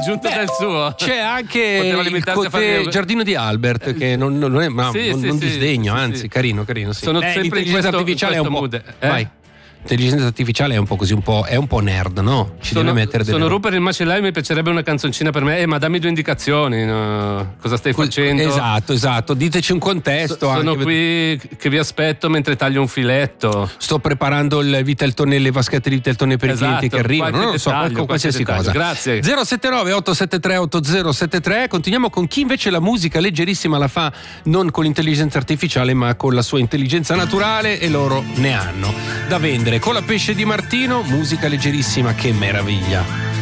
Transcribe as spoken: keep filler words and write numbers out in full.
aggiunto Beh, del suo. C'è anche Poteva il limitarsi a Coté fare- Giardino di Albert, che non, non è ma Sì, non, sì, non sì, disdegno, sì, anzi, sì. carino, carino. Sì. Sono Eh, sempre in l'intelligenza questo- artificiale in è un po'. questo mood, eh? Vai. L'intelligenza artificiale è un po' così, un po', è un po' nerd, no? Ci Sono, deve mettere delle sono robe. Rupert il macellaio, mi piacerebbe una canzoncina per me. Eh, ma dammi due indicazioni. No? Cosa stai facendo? Esatto, esatto. Diteci un contesto. So- sono anche. qui che vi aspetto mentre taglio un filetto. Sto preparando il Viteltoné, le vaschette di Viteltoné per Esatto, i clienti che arrivano. qualche Non lo so, dettaglio, qualco- qualsiasi qualche cosa. dettaglio. Grazie. zero sette nove otto sette tre otto zero sette tre. Continuiamo con chi invece la musica leggerissima la fa non con l'intelligenza artificiale, ma con la sua intelligenza naturale, e loro ne hanno da vendere. Con la Pesce di Martino, musica leggerissima, che meraviglia.